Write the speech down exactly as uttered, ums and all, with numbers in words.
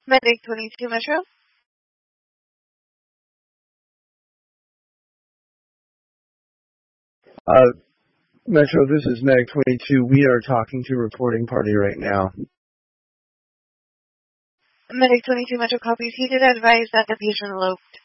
Medic twenty-two Metro. Uh, Metro, this is Medic twenty-two. We are talking to reporting party right now. Medic twenty-two Metro copies. He did advise that the patient eloped.